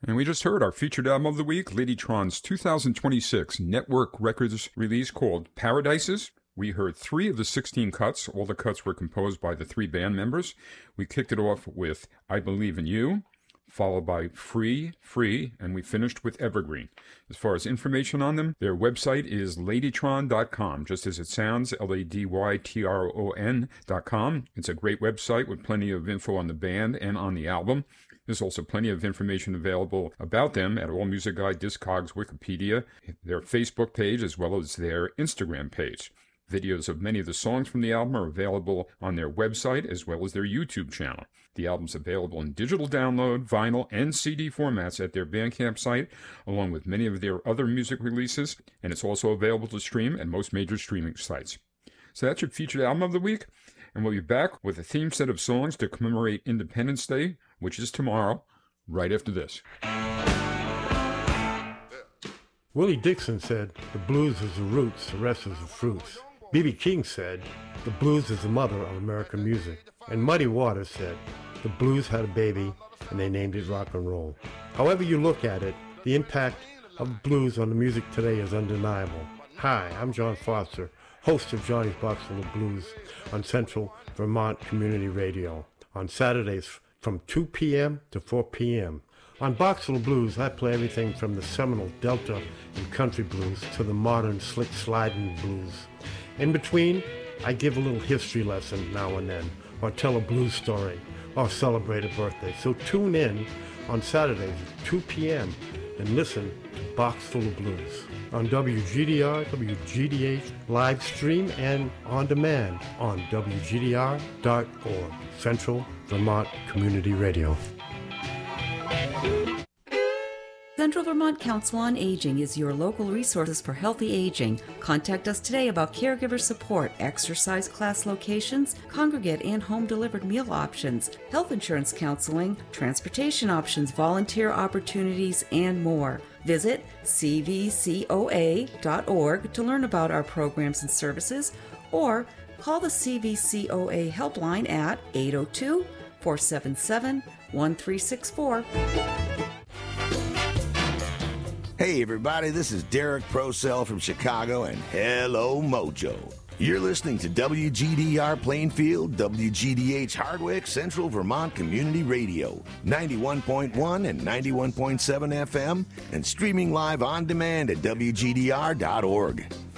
And we just heard our featured album of the week, Ladytron's 2026 Network Records release called Paradises. We heard 3 of the 16 cuts. All the cuts were composed by the 3 band members. We kicked it off with I Believe in You, followed by Free, and we finished with Evergreen. As far as information on them, their website is ladytron.com, just as it sounds, LADYTRON.com. It's a great website with plenty of info on the band and on the album. There's also plenty of information available about them at AllMusic Guide, Discogs, Wikipedia, their Facebook page, as well as their Instagram page. Videos of many of the songs from the album are available on their website as well as their YouTube channel. The album's available in digital download, vinyl, and CD formats at their Bandcamp site, along with many of their other music releases, and it's also available to stream at most major streaming sites. So that's your featured album of the week, and we'll be back with a themed set of songs to commemorate Independence Day, which is tomorrow, right after this. Willie Dixon said, "The blues is the roots, the rest is the fruits." B.B. King said, "The blues is the mother of American music." And Muddy Waters said, "The blues had a baby and they named it rock and roll." However you look at it, the impact of the blues on the music today is undeniable. Hi, I'm John Foster, host of Johnny's Box Full of Blues on Central Vermont Community Radio on Saturdays from 2 p.m. to 4 p.m. On Box Full of Blues, I play everything from the seminal Delta and country blues to the modern slick sliding blues. In between, I give a little history lesson now and then, or tell a blues story, or celebrate a birthday. So tune in on Saturdays at 2 p.m. and listen to Box Full of Blues on WGDR, WGDH, live stream, and on demand on WGDR.org, Central Vermont Community Radio. Central Vermont Council on Aging is your local resources for healthy aging. Contact us today about caregiver support, exercise class locations, congregate and home-delivered meal options, health insurance counseling, transportation options, volunteer opportunities, and more. Visit cvcoa.org to learn about our programs and services, or call the CVCOA helpline at 802-477-1364. Hey everybody, this is Derek Procell from Chicago, and hello Mojo. You're listening to WGDR Plainfield, WGDH Hardwick, Central Vermont Community Radio, 91.1 and 91.7 FM, and streaming live on demand at WGDR.org.